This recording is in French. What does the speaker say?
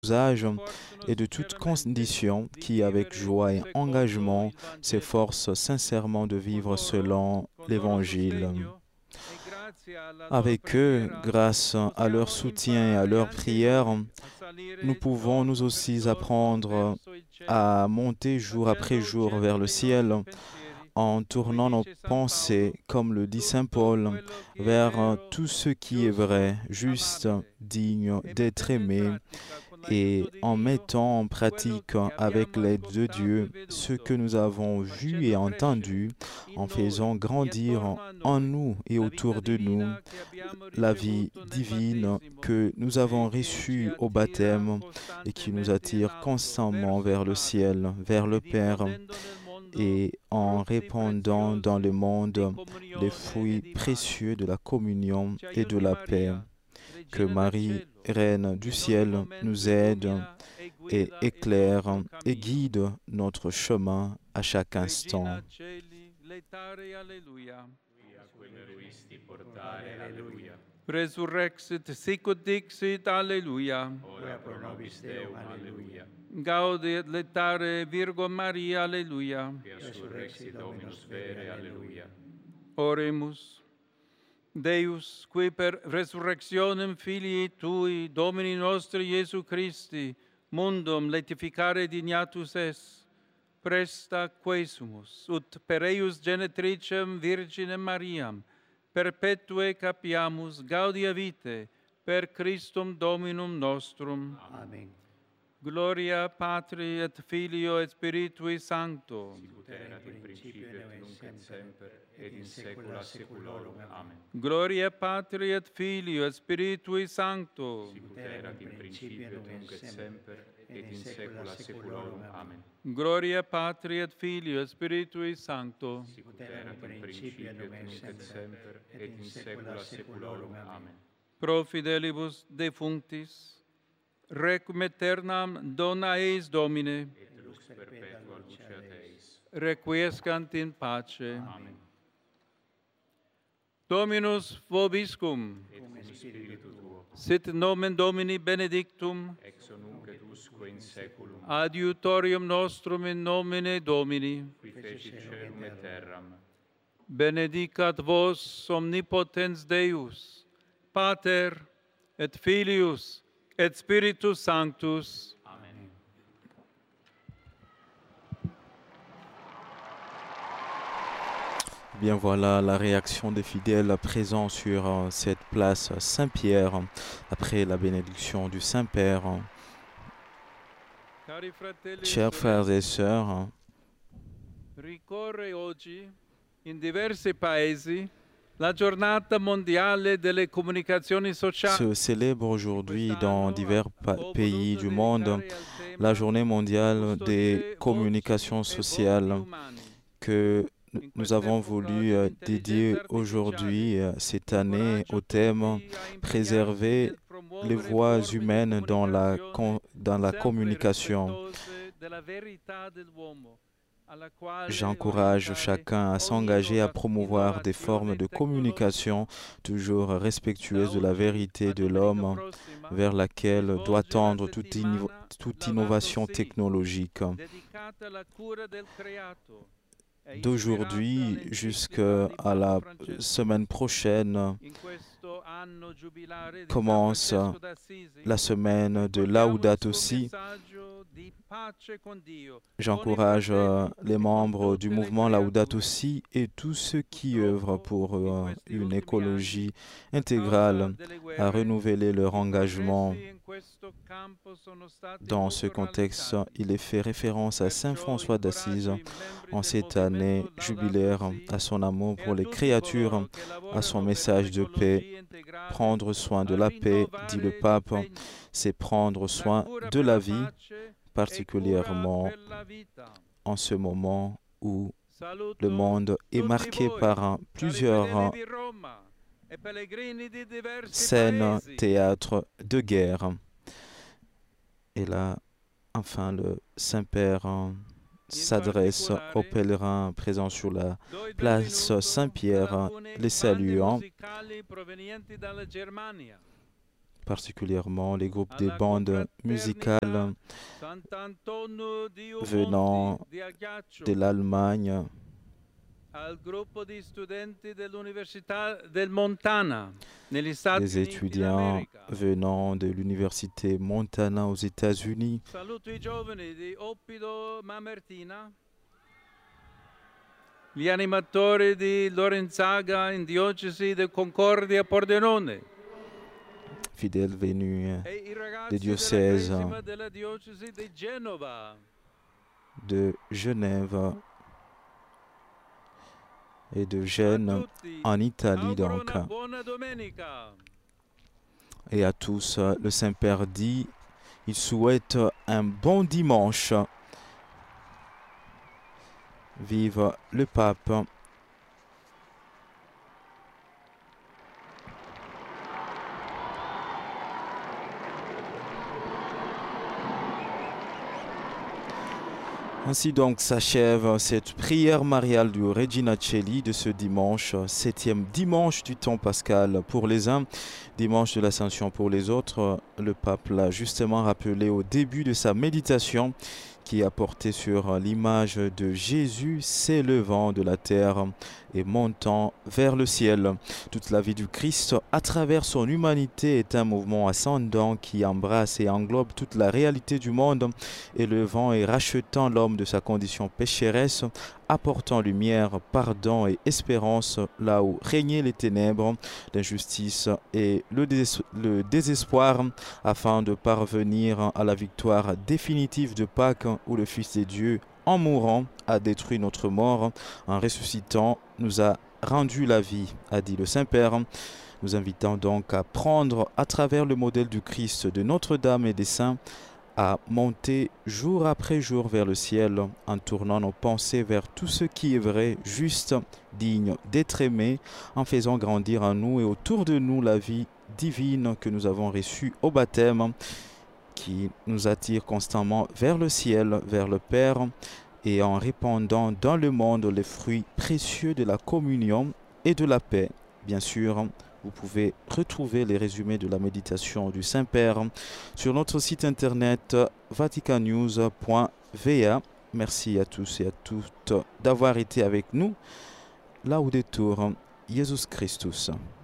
âges et de toutes conditions qui, avec joie et engagement, s'efforcent sincèrement de vivre selon l'Évangile. Avec eux, grâce à leur soutien et à leur prière, nous pouvons nous aussi apprendre à monter jour après jour vers le ciel en tournant nos pensées, comme le dit Saint Paul, vers tout ce qui est vrai, juste, digne d'être aimé, et en mettant en pratique avec l'aide de Dieu ce que nous avons vu et entendu, en faisant grandir en nous et autour de nous la vie divine que nous avons reçue au baptême et qui nous attire constamment vers le ciel, vers le Père, et en répandant dans le monde les fruits précieux de la communion et de la paix. Que Marie, Reine du ciel, nous aide et éclaire et guide notre chemin à chaque instant. Resurrexit sicut dixit, alleluia. Ora pro nobis Deum, alleluia. Gaudiet letare Virgo Maria, alleluia. Resurrexit Dominus vere, alleluia. Oremus. Deus, qui per resurrectionem Filii Tui, Domini nostri Iesu Christi, mundum letificare dignatus es, presta quesumus, ut per eius genetricem Virginem Mariam, perpetue capiamus gaudia vitae, per Christum Dominum nostrum. Amen. Gloria Patri et Filio et Spiritui Sancto. Sicut erat in principio et nunc et semper, et in saecula saeculorum. Amen. Gloria Patri et Filio et Spiritui Sancto. Sicut erat in principio et nunc et semper, et in saecula saeculorum. Amen. Gloria Patri et Filio et Spiritui Sancto. Sicut erat in principio et nunc et semper, et in saecula saeculorum. Amen. Pro fidelibus defunctis, requiem aeternam dona eis Domine, Et lux perpetua luceat eis. requiescant in pace. Amen. Dominus vobiscum, Et cum spiritu tuo, sit nomen Domini benedictum, ex nunc et usque in saeculum, adiutorium nostrum in nomine Domini. qui fecit caelum et terram. Benedicat vos omnipotens Deus, Pater et Filius et Spiritus Sanctus. Amen. Bien voilà la réaction des fidèles présents sur cette place Saint-Pierre après la bénédiction du Saint-Père. Cari fratelli e Chers frères et sœurs, ricorre oggi in diversi paesi la giornata mondiale delle comunicazioni sociali. se célèbre aujourd'hui dans divers pays du monde la journée mondiale des communications sociales que nous avons voulu dédier aujourd'hui, cette année, au thème « Préserver les voix humaines dans la communication ». J'encourage chacun à s'engager à promouvoir des formes de communication toujours respectueuses de la vérité de l'homme vers laquelle doit tendre toute innovation technologique. D'aujourd'hui jusqu'à la semaine prochaine commence la semaine de Laudato Si. J'encourage les membres du mouvement Laudato Si et tous ceux qui œuvrent pour une écologie intégrale à renouveler leur engagement. Dans ce contexte, il est fait référence à Saint François d'Assise en cette année jubilaire, à son amour pour les créatures, à son message de paix. Prendre soin de la paix, dit le pape, c'est prendre soin de la vie, particulièrement en ce moment où le monde est marqué par plusieurs scènes, théâtres de guerre. Et là, enfin, le Saint-Père s'adresse aux pèlerins présents sur la place Saint-Pierre, les saluant particulièrement les groupes des bandes musicales venant de l'Allemagne, al gruppo di studenti dell'Università del Montana negli Stati des Uniti étudiants d'America. venant de l'Université Montana aux États-Unis, Saluto i giovani di Oppido Mamertina, gli animatori di Lorenzaga in diocesi di Concordia Pordenone fidèles venus e i des ragazzi diocèses della Cresima della diocesi di Genova. de Genève et de A Gênes tutti en Italie auguro donc. una buona domenica. Et à tous, le Saint-Père dit, il souhaite un bon dimanche. Vive le pape. Ainsi donc s'achève cette prière mariale du Regina Coeli de ce dimanche, 7e dimanche du temps pascal pour les uns, dimanche de l'Ascension pour les autres. Le pape l'a justement rappelé au début de sa méditation qui a porté sur l'image de Jésus s'élevant de la terre et montant vers le ciel. Toute la vie du Christ, à travers son humanité, est un mouvement ascendant qui embrasse et englobe toute la réalité du monde, élevant et rachetant l'homme de sa condition pécheresse, apportant lumière, pardon et espérance là où régnaient les ténèbres, l'injustice et le désespoir, afin de parvenir à la victoire définitive de Pâques, où le Fils de Dieu, en mourant, a détruit notre mort, en ressuscitant, nous a rendu la vie, a dit le Saint-Père. Nous invitons donc à prendre à travers le modèle du Christ, de Notre-Dame et des saints, à monter jour après jour vers le ciel, en tournant nos pensées vers tout ce qui est vrai, juste, digne d'être aimé, en faisant grandir en nous et autour de nous la vie divine que nous avons reçue au baptême, qui nous attire constamment vers le ciel, vers le Père, et en répandant dans le monde les fruits précieux de la communion et de la paix. Bien sûr, vous pouvez retrouver les résumés de la méditation du Saint-Père sur notre site internet vaticannews.va. Merci à tous et à toutes d'avoir été avec nous. Laudetur Jesus Christus.